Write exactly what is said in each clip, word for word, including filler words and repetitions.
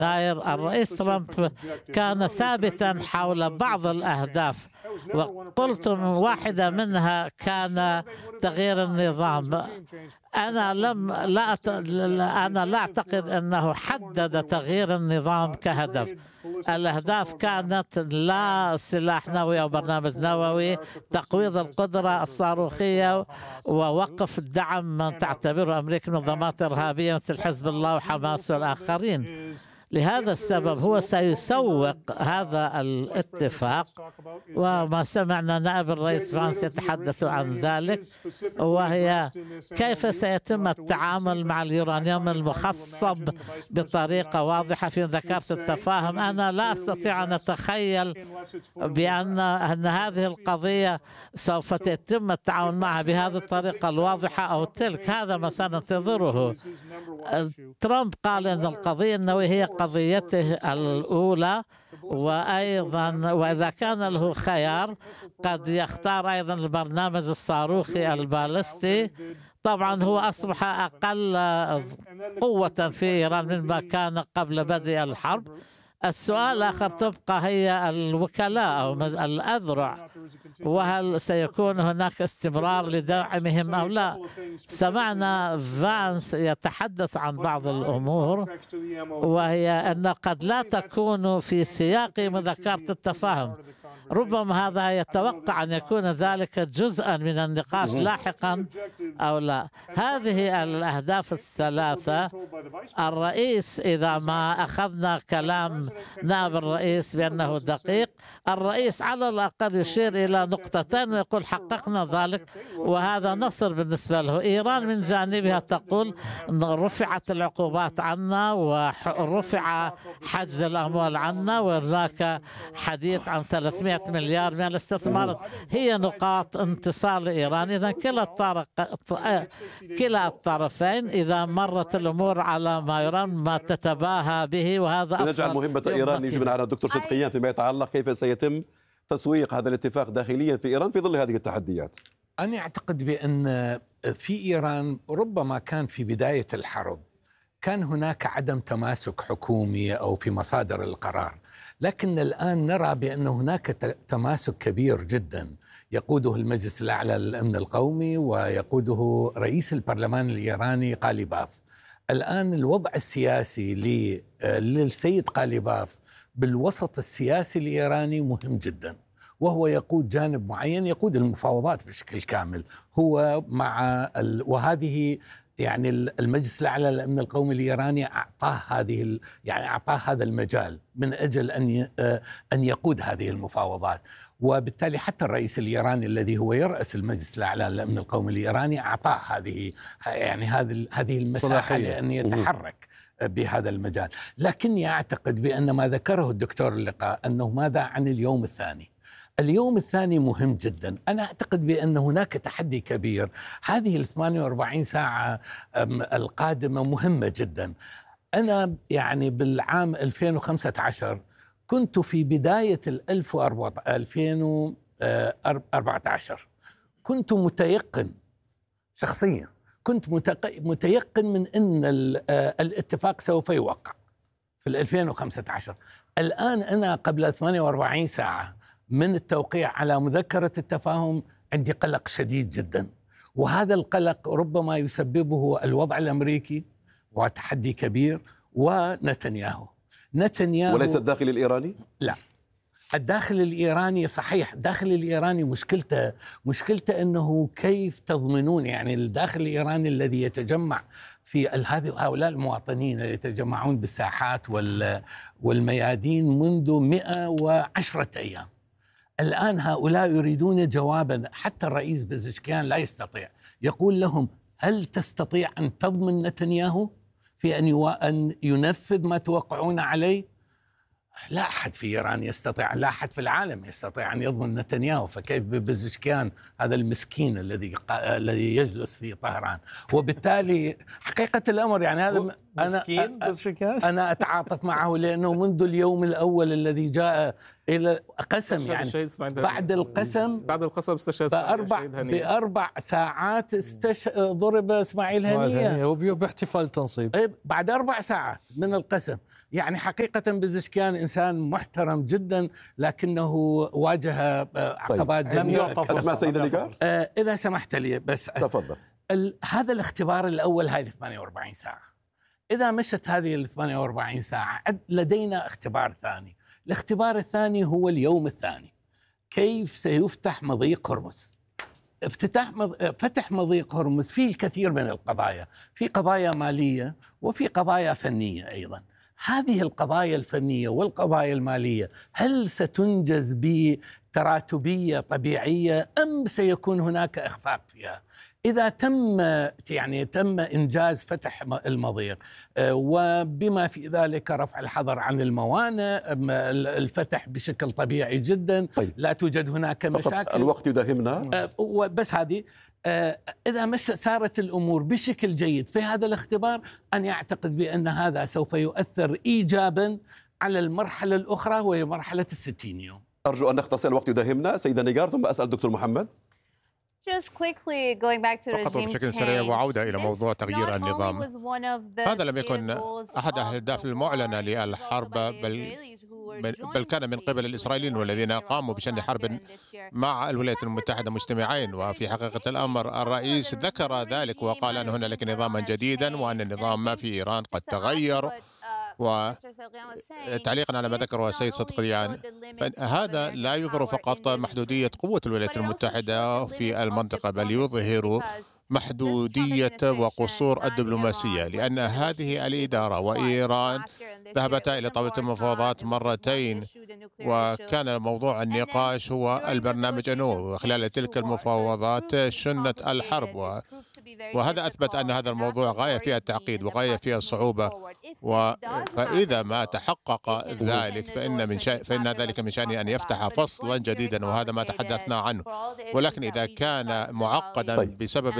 يناير الرئيس ترامب كان ثابتا حول بعض الأهداف، وقلت واحدة منها كان تغيير النظام. أنا لم لا أت... أنا لا أعتقد أنه حدد تغيير النظام كهدف. الأهداف كانت لا سلاح نووي أو برنامج نووي، تقويض القدرة الصاروخية، ووقف دعم من تعتبره أمريكا منظمات إرهابية مثل حزب الله وحماس والآخرين. لهذا السبب هو سيسوق هذا الاتفاق، وما سمعنا نائب الرئيس فانس يتحدث عن ذلك، وهي كيف سيتم التعامل مع اليورانيوم المخصب بطريقة واضحة. في ذكرت التفاهم، أنا لا أستطيع أن أتخيل بأن أن هذه القضية سوف يتم التعامل معها بهذه الطريقة الواضحة أو تلك. هذا ما سننتظره. ترامب قال أن القضية النووية هي قضيته الأولى، وأيضا وإذا كان له خيار قد يختار أيضا البرنامج الصاروخي البالستي. طبعا هو أصبح أقل قوة في إيران مما كان قبل بدء الحرب. السؤال الآخر تبقى هي الوكلاء أو الأذرع، وهل سيكون هناك استمرار لدعمهم أو لا. سمعنا فانس يتحدث عن بعض الأمور، وهي أن قد لا تكون في سياق مذكرة التفاهم. ربما هذا يتوقع أن يكون ذلك جزءا من النقاش لاحقا أو لا. هذه الأهداف الثلاثة الرئيس، إذا ما أخذنا كلام نائب الرئيس بأنه دقيق، الرئيس على الأقل يشير إلى نقطتين ويقول حققنا ذلك، وهذا نصر بالنسبة له. إيران من جانبها تقول رفعت العقوبات عنا ورفع حجز الأموال عنا، وهناك حديث عن ثلاثمئة مليار من الاستثمار. هي نقاط انتصار لإيران. إذا كلا الطرق كلا الطرفين إذا مرت الأمور على ما يرام ما تتباهى به، وهذا نجعل مهمة إيران. يجب على الدكتور صدقيان فيما يتعلق كيف سيتم تسويق هذا الاتفاق داخليا في إيران في ظل هذه التحديات. أنا أعتقد بأن في إيران ربما كان في بداية الحرب كان هناك عدم تماسك حكومي أو في مصادر القرار، لكن الآن نرى بأن هناك تماسك كبير جدا يقوده المجلس الأعلى للأمن القومي ويقوده رئيس البرلمان الإيراني قاليباف. الآن الوضع السياسي للسيد قاليباف بالوسط السياسي الإيراني مهم جدا، وهو يقود جانب معين، يقود المفاوضات بشكل كامل هو مع ال... وهذه يعني المجلس الأعلى للأمن القومي الإيراني أعطاه هذه يعني أعطاه هذا المجال من أجل أن أن يقود هذه المفاوضات، وبالتالي حتى الرئيس الإيراني الذي هو يرأس المجلس الأعلى للأمن القومي الإيراني أعطاه هذه يعني هذه هذه المساحة لأن يتحرك بهذا المجال. لكني أعتقد بأن ما ذكره الدكتور اللقاء أنه ماذا عن اليوم الثاني؟ اليوم الثاني مهم جدا. أنا أعتقد بأن هناك تحدي كبير. هذه الثمانية وأربعين ساعة القادمة مهمة جدا. أنا يعني بالعام ألفين وخمسة عشر كنت في بداية ألفين وأربعة عشر كنت متيقن شخصيا كنت متيقن من أن الاتفاق سوف يوقع في ألفين وخمسة عشر. الآن أنا قبل ثمانية وأربعين ساعة من التوقيع على مذكرة التفاهم عندي قلق شديد جدا، وهذا القلق ربما يسببه الوضع الأمريكي وتحدي كبير ونتنياهو. نتنياهو وليس الداخل الإيراني؟ لا، الداخل الإيراني صحيح. الداخل الإيراني مشكلته مشكلته أنه كيف تضمنون يعني الداخل الإيراني الذي يتجمع في هؤلاء المواطنين اللي يتجمعون بالساحات والميادين منذ مئة وعشرة أيام. الآن هؤلاء يريدون جوابا. حتى الرئيس بزشكيان لا يستطيع. يقول لهم هل تستطيع أن تضمن نتنياهو في أن ينفذ ما توقعون عليه؟ لا أحد في إيران يستطيع، لا أحد في العالم يستطيع أن يضمن نتنياهو، فكيف ببزشكيان هذا المسكين الذي الذي يجلس في طهران؟ وبالتالي حقيقة الأمر يعني هذا أنا أنا أتعاطف معه، لأنه منذ اليوم الأول الذي جاء إلى قسم يعني بعد القسم بعد القسم استشهد بأربع بأربع ساعات استش... ضرب إسماعيل هنية وباحتفال تنصيب بعد أربع ساعات من القسم. يعني حقيقة بزشكيان إنسان محترم جدا، لكنه واجه عقبات طيب. جميلة. أسمع سيد نيغار آه إذا سمحت لي بس تفضل. هذا الاختبار الأول هذه ثمانية وأربعين ساعة، إذا مشت هذه ال ثمانية وأربعين ساعة لدينا اختبار ثاني. الاختبار الثاني هو اليوم الثاني، كيف سيفتح مضيق هرمز. افتتاح مض... فتح مضيق هرمز فيه الكثير من القضايا، في قضايا مالية وفي قضايا فنية أيضا. هذه القضايا الفنية والقضايا المالية هل ستنجز بتراتبية طبيعية أم سيكون هناك إخفاق فيها؟ إذا تم يعني تم إنجاز فتح المضيق وبما في ذلك رفع الحظر عن الموانئ، الفتح بشكل طبيعي جدا، طيب. لا توجد هناك مشاكل. الوقت يداهمنا بس هذه إذا مش سارت الأمور بشكل جيد في هذا الاختبار، أن يعتقد بأن هذا سوف يؤثر إيجابا على المرحلة الأخرى وهي مرحلة الستين يوم. أرجو أن نختصر، الوقت يداهمنا. سيدة نيغار ثم أسأل دكتور محمد. فقط بشكل سريع وعودة إلى موضوع تغيير النظام. هذا لم يكن أحد الأهداف المعلنة للحرب، بل بل كان من قبل الإسرائيليين والذين قاموا بشن حرب مع الولايات المتحدة مجتمعين. وفي حقيقة الأمر الرئيس ذكر ذلك وقال أن هنالك نظاما جديدا وأن النظام في إيران قد تغير. وتعليقا على ما ذكره السيد صدقيان، هذا لا يظهر فقط محدودية قوة الولايات المتحدة في المنطقة، بل يظهر محدودية وقصور الدبلوماسية، لأن هذه الإدارة وإيران ذهبتا إلى طاولة المفاوضات مرتين، وكان موضوع النقاش هو البرنامج أنو. وخلال تلك المفاوضات شنت الحرب، وهذا أثبت أن هذا الموضوع غاية فيها التعقيد وغاية فيها الصعوبة. فإذا ما تحقق ذلك فإن من شأن فإن ذلك من شأنه أن يفتح فصلا جديدا، وهذا ما تحدثنا عنه. ولكن إذا كان معقدا طيب. بسبب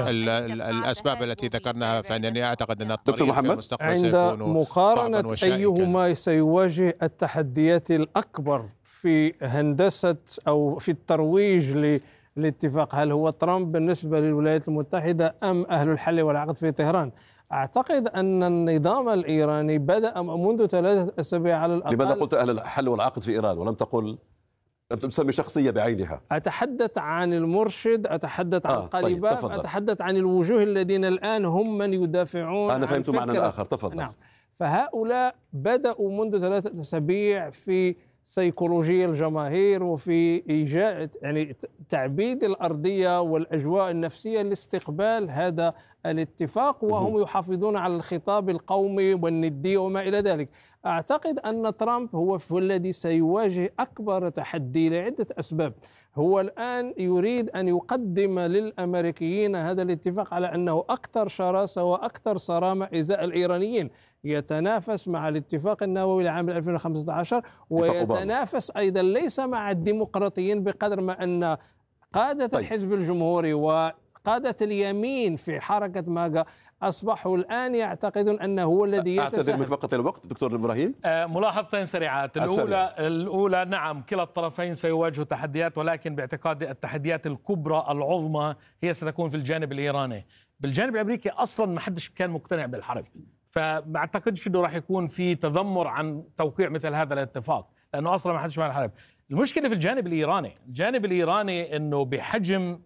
الأسباب التي ذكرناها، فإنني أعتقد أن الطريق في المستقبل عند سيكون مقارنة أيهما سيواجه التحديات الأكبر في هندسة أو في الترويج للاتفاق، هل هو ترامب بالنسبة للولايات المتحدة أم أهل الحل والعقد في طهران؟ أعتقد أن النظام الإيراني بدأ منذ ثلاثة أسابيع على الأقل. لماذا قلت أهل الحل والعقد في إيران ولم تقل، لم تسمي شخصية بعينها؟ أتحدث عن المرشد، أتحدث عن آه قليباف، طيب أتحدث عن الوجوه الذين الآن هم من يدافعون. أنا فهمت معنى آخر، تفضل. نعم. فهؤلاء بدأوا منذ ثلاثة أسابيع في سيكولوجيا الجماهير وفي إيجاد يعني تعبيد الأرضية والأجواء النفسية لاستقبال هذا الاتفاق، وهم يحافظون على الخطاب القومي والندية وما إلى ذلك. أعتقد أن ترامب هو الذي سيواجه أكبر تحدي لعدة أسباب. هو الآن يريد أن يقدم للأمريكيين هذا الاتفاق على أنه أكثر شراسة وأكثر صرامة إزاء الإيرانيين، يتنافس مع الاتفاق النووي لعام ألفين وخمسة عشر، ويتنافس أيضا ليس مع الديمقراطيين بقدر ما أن قادة طيب. الحزب الجمهوري وقادة اليمين في حركة ماغا أصبحوا الآن يعتقدون أنه هو الذي يتساهل. أعتذر من فقط الوقت دكتور إبراهيم. آه ملاحظتين سريعات. الأولى الأولى نعم كلا الطرفين سيواجهوا تحديات، ولكن باعتقادي التحديات الكبرى العظمى هي ستكون في الجانب الإيراني. بالجانب الأمريكي أصلا ما حدش كان مقتنع بالحرب، فما أعتقدش أنه راح يكون في تذمر عن توقيع مثل هذا الاتفاق، لأنه أصلا ما حدش مع الحرب. المشكلة في الجانب الإيراني، الجانب الإيراني أنه بحجم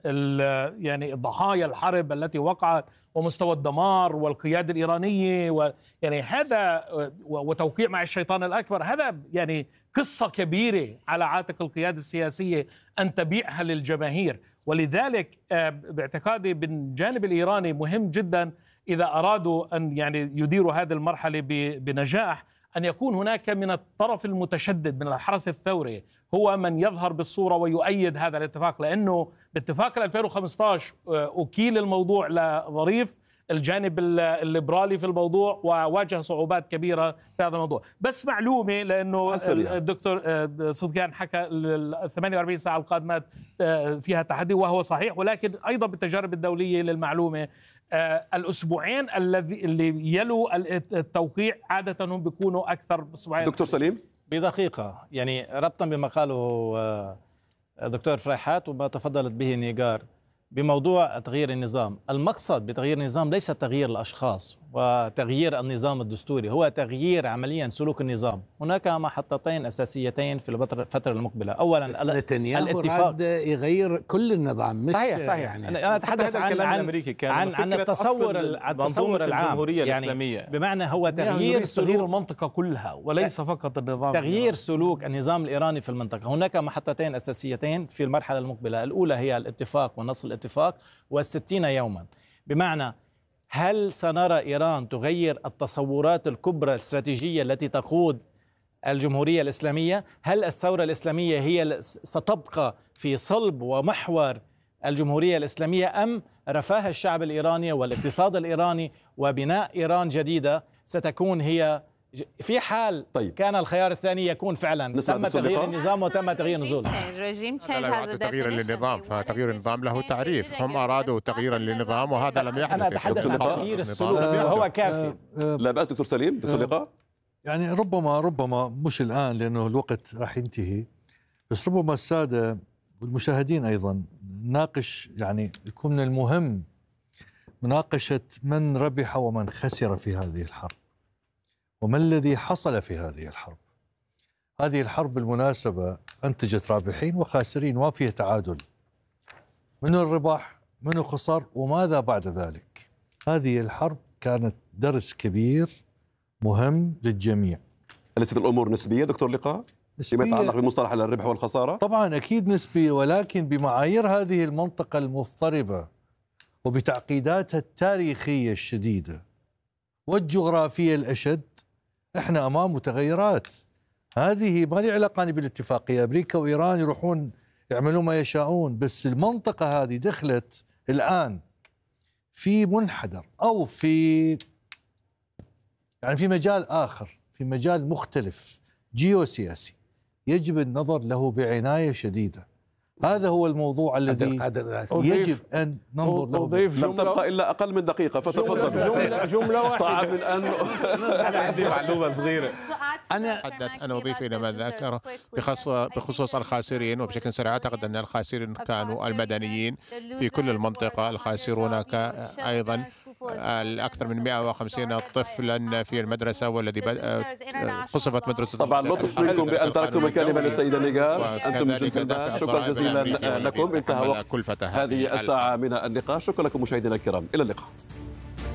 يعني ضحايا الحرب التي وقعت ومستوى الدمار والقيادة الإيرانية ويعني هذا وتوقيع مع الشيطان الأكبر، هذا يعني قصة كبيرة على عاتق القيادة السياسية أن تبيعها للجماهير. ولذلك باعتقادي بالجانب الإيراني مهم جدا إذا أرادوا أن يعني يديروا هذه المرحلة بنجاح أن يكون هناك من الطرف المتشدد من الحرس الثوري هو من يظهر بالصورة ويؤيد هذا الاتفاق، لأنه باتفاق ألفين وخمسة عشر أكيل الموضوع لظريف الجانب الليبرالي في الموضوع وواجه صعوبات كبيرة في هذا الموضوع. بس معلومة، لأنه الدكتور صدقيان حكى ال ثمانية وأربعين ساعة القادمات فيها تحدي وهو صحيح، ولكن أيضا بالتجارب الدولية للمعلومة الأسبوعين الذي اللي يلوا التوقيع عادة هم بيكونوا أكثر أسبوعين. دكتور سليم بدقيقة، يعني ربطا بما قاله دكتور فريحات وما تفضلت به نيغار، بموضوع تغيير النظام. المقصد بتغيير النظام ليس تغيير الأشخاص وتغيير النظام الدستوري، هو تغيير عمليا سلوك النظام. هناك محطتين أساسيتين في الفترة المقبلة. أولا نتنياهو الاتفاق يغير كل النظام، مش صحيح صحيح يعني أنا أتحدث عن عن الأمريكي كان عن, عن التصور التصور العام الجمهورية يعني الإسلامية، بمعنى هو تغيير سلوك المنطقة كلها وليس فقط النظام، تغيير سلوك النظام الإيراني في المنطقة. هناك محطتين أساسيتين في المرحلة المقبلة. الأولى هي الاتفاق ونص الاتفاق والستين يوما، بمعنى هل سنرى إيران تغير التصورات الكبرى الاستراتيجية التي تقود الجمهورية الإسلامية؟ هل الثورة الإسلامية هي ستبقى في صلب ومحور الجمهورية الإسلامية، أم رفاه الشعب الإيراني والاقتصاد الإيراني وبناء إيران جديدة ستكون هي في حال طيب. كان الخيار الثاني يكون فعلا تم تغيير النظام وتم تغيير النزول؟ هذا لا يعد تغييرا للنظام، فغير النظام له تعريف. هم أرادوا تغييرا للنظام وهذا لم يحدث. أنا أتحدث عن تغيير السلوك وهو كافي. لا بأس دكتور سليم. دكتور لقاء، يعني ربما ربما مش الآن لأنه الوقت راح ينتهي، بس ربما السادة والمشاهدين أيضا ناقش، يعني يكون من المهم مناقشة من ربح ومن خسر في هذه الحرب، وما الذي حصل في هذه الحرب. هذه الحرب بالمناسبة أنتجت رابحين وخاسرين، ما فيها تعادل. منو الربح منو خسر وماذا بعد ذلك. هذه الحرب كانت درس كبير مهم للجميع. أليست الأمور نسبية دكتور لقاء فيما يتعلق بمصطلح الربح والخسارة؟ طبعا أكيد نسبية، ولكن بمعايير هذه المنطقة المضطربة وبتعقيداتها التاريخية الشديدة والجغرافية الأشد، احنا أمام متغيرات. هذه ما لي علاقة بالاتفاقية، أمريكا وإيران يروحون يعملون ما يشاءون، بس المنطقة هذه دخلت الآن في منحدر أو في يعني في مجال آخر، في مجال مختلف جيوسياسي يجب النظر له بعناية شديدة. هذا هو الموضوع الذي يجب أن ننظر له. لم تبقى إلا أقل من دقيقة، فتفضل. جملة, جملة واحدة. صعب من أن أنا عندي معلومة صغيرة. أنا أنا أضيف إلى ما ذكر بخصوص الخاسرين، وبشكل سريع أعتقد أن الخاسرين كانوا المدنيين في كل المنطقة. الخاسرون أيضا الأكثر من مئة وخمسين طفلا في المدرسة والذي قصفت مدرسة. طبعا لطف منكم بأن تركتم الكلمة للسيدة نيغال. أنتم جنتلمان، شكرا جزيلا لكم. انتهى وقت هذه الساعة من النقاش. شكرا لكم مشاهدينا الكرام، إلى اللقاء.